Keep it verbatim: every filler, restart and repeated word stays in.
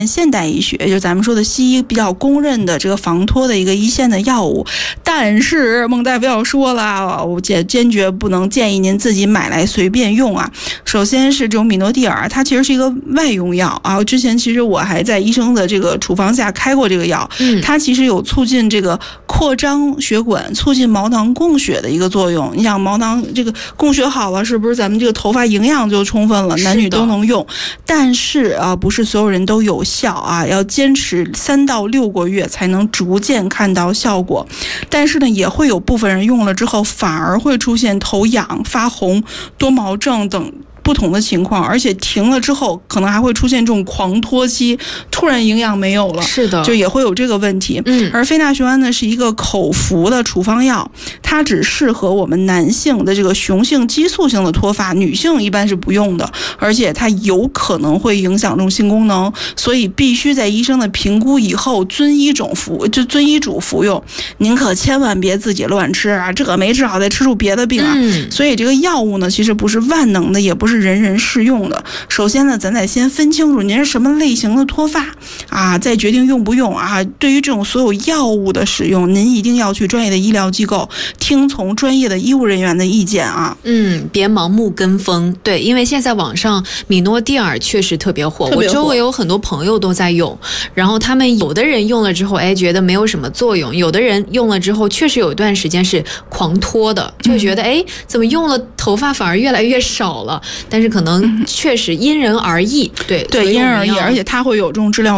现代医学，就是咱们说的西医比较公认的这个防脱的一个一线的药物，但是孟大夫要说了，我坚坚决不能建议您自己买来随便用啊。首先是这种米诺地尔，它其实是一个外用药啊。之前其实我还在医生的这个处方下开过这个药，嗯，它其实有促进这个扩张血管、促进毛囊供血的一个作用。你想毛囊这个供血好了，是不是咱们这个头发营养就充分了，男女都能用？但是啊，不是所有人都有效啊，要坚持三到六个月才能逐渐看到效果。但是呢，也会有部分人用了之后反而会出现头痒、发红、多毛症等不同的情况，而且停了之后可能还会出现这种狂脱期，突然营养没有了， 是的， 就也会有这个问题。 嗯， 而非那雄胺呢是一个口服的处方药，它只适合我们男性的这个雄性激素性的脱发，女性一般是不用的，而且它有可能会影响这种性功能，所以必须在医生的评估以后遵医嘱服，就遵医嘱服用。您可千万别自己乱吃啊，这个没治好再吃出别的病啊。 嗯， 所以这个药物呢，其实不是万能的，也不是人人适用的。首先呢，咱得先分清楚您是什么类型的脱发啊，再决定用不用啊。对于这种所有药物的使用，您一定要去专业的医疗机构，听从专业的医务人员的意见啊。 嗯，别盲目跟风。对，因为现在网上米诺地尔确实特别火， 特别火我周围有很多朋友都在用，然后他们有的人用了之后，哎，觉得没有什么作用；有的人用了之后，确实有一段时间是狂脱的，就觉得哎，怎么用了头发反而越来越少了？但是可能确实因人而异，对对，因人而异，而且它会有这种治疗